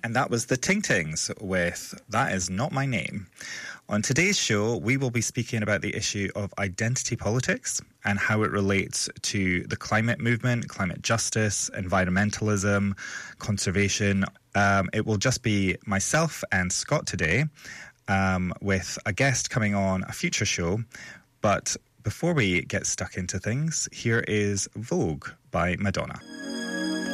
And that was the Ting Tings with That Is Not My Name. On today's show, we will be speaking about the issue of identity politics and how it relates to the climate movement, climate justice, environmentalism, conservation. It will just be myself and Scott today, with a guest coming on a future show. But before we get stuck into things, here is Vogue by Madonna.